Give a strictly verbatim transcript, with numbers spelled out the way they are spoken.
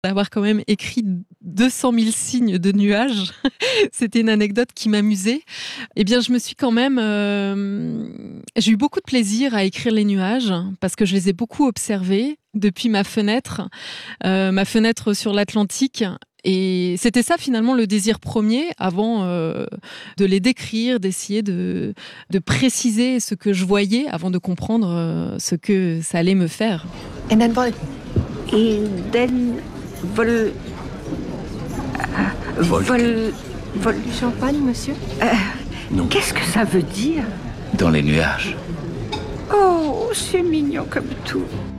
D'avoir quand même écrit deux cent mille signes de nuages, c'était une anecdote qui m'amusait. Eh bien, je me suis quand même, heu, j'ai eu beaucoup de plaisir à écrire les nuages parce que je les ai beaucoup observés depuis ma fenêtre, heu, ma fenêtre sur l'Atlantique et c'était ça finalement le désir premier avant, heu, de les décrire, d'essayer de de préciser ce que je voyais avant de comprendre, heu, ce que ça allait me faire. En dan vol Et den vol... Volk. Vol... Vol... du champagne, monsieur? Non. Qu'est-ce que ça veut dire? Dans les nuages. Oh, c'est mignon comme tout.